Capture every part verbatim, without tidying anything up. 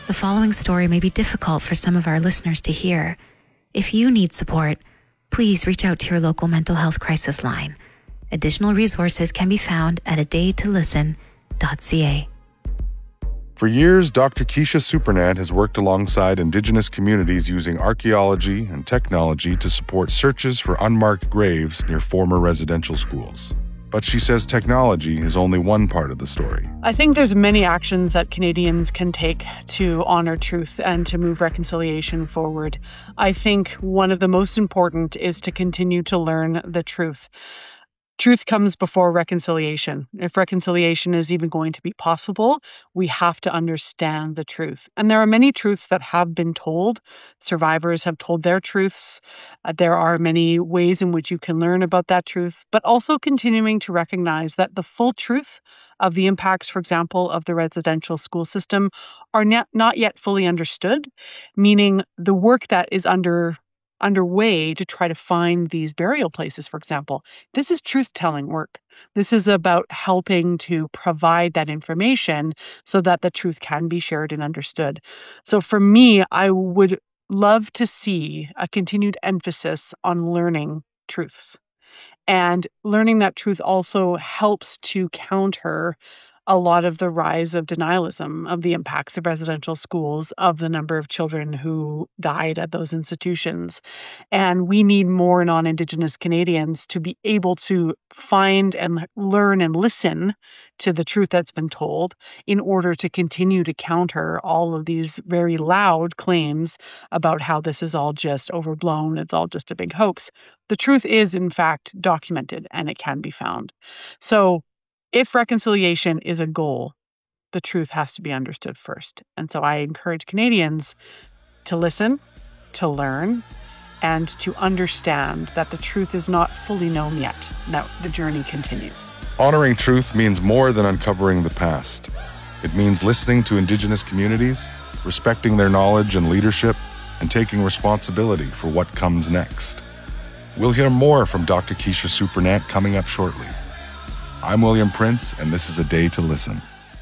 The following story may be difficult for some of our listeners to hear. If you need support, please reach out to your local mental health crisis line. Additional resources can be found at a day to listen dot c a. For years, Doctor Keisha Supernant has worked alongside Indigenous communities using archaeology and technology to support searches for unmarked graves near former residential schools. But she says technology is only one part of the story. I think there's many actions that Canadians can take to honor truth and to move reconciliation forward. I think one of the most important is to continue to learn the truth. Truth comes before reconciliation. If reconciliation is even going to be possible, we have to understand the truth. And there are many truths that have been told. Survivors have told their truths. Uh, there are many ways in which you can learn about that truth, but also continuing to recognize that the full truth of the impacts, for example, of the residential school system are not, not yet fully understood, meaning the work that is under underway to try to find these burial places, for example. This is truth-telling work. This is about helping to provide that information so that the truth can be shared and understood. So for me, I would love to see a continued emphasis on learning truths. And learning that truth also helps to counter a lot of the rise of denialism of the impacts of residential schools, of the number of children who died at those institutions. And we need more non-Indigenous Canadians to be able to find and learn and listen to the truth that's been told in order to continue to counter all of these very loud claims about how this is all just overblown, it's all just a big hoax. The truth is, in fact, documented and it can be found. So if reconciliation is a goal, the truth has to be understood first. And so I encourage Canadians to listen, to learn, and to understand that the truth is not fully known yet. Now, the journey continues. Honoring truth means more than uncovering the past. It means listening to Indigenous communities, respecting their knowledge and leadership, and taking responsibility for what comes next. We'll hear more from Doctor Keisha Supernant coming up shortly. I'm William Prince, and this is A Day to Listen.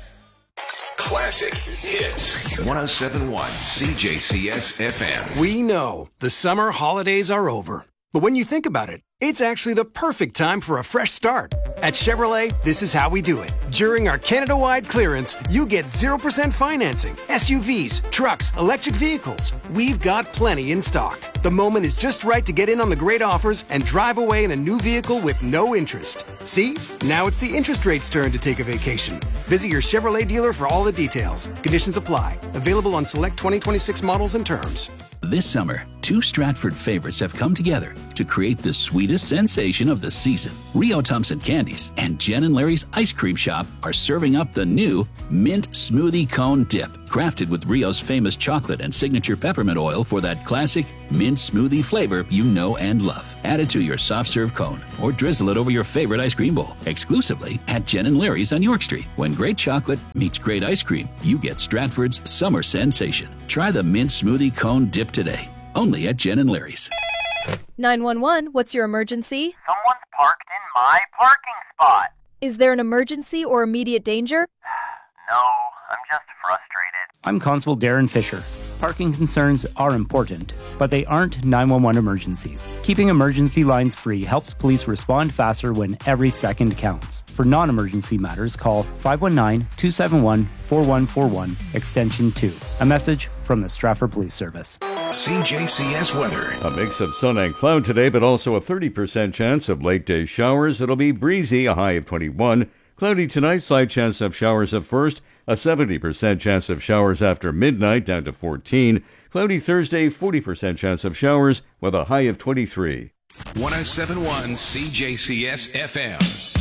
Classic Hits. one oh seven point one C J C S F M. We know the summer holidays are over. But when you think about it, it's actually the perfect time for a fresh start. At Chevrolet, this is how we do it. During our Canada-wide clearance, you get zero percent financing, S U Vs, trucks, electric vehicles. We've got plenty in stock. The moment is just right to get in on the great offers and drive away in a new vehicle with no interest. See? Now it's the interest rate's turn to take a vacation. Visit your Chevrolet dealer for all the details. Conditions apply. Available on select twenty twenty-six models and terms. This summer, two Stratford favorites have come together to create the sweetest sensation of the season. Rio Thompson Candies and Jen and Larry's Ice Cream Shop are serving up the new Mint Smoothie Cone Dip, crafted with Rio's famous chocolate and signature peppermint oil for that classic mint smoothie flavor you know and love. Add it to your soft serve cone or drizzle it over your favorite ice cream bowl, exclusively at Jen and Larry's on York Street. When great chocolate meets great ice cream, you get Stratford's summer sensation. Try the Mint Smoothie Cone Dip today, only at Jen and Larry's. nine one one, what's your emergency? Someone's parked in my parking spot. Is there an emergency or immediate danger? No, I'm just frustrated. I'm Constable Darren Fisher. Parking concerns are important, but they aren't nine one one emergencies. Keeping emergency lines free helps police respond faster when every second counts. For non-emergency matters, call five one nine, two seven one, four one four one, extension two. A message from the Stratford Police Service. C J C S weather. A mix of sun and cloud today, but also a thirty percent chance of late day showers. It'll be breezy, a high of twenty-one. Cloudy tonight, slight chance of showers at first. A seventy percent chance of showers after midnight, down to fourteen. Cloudy Thursday, forty percent chance of showers with a high of twenty-three. one oh seven point one C J C S F M.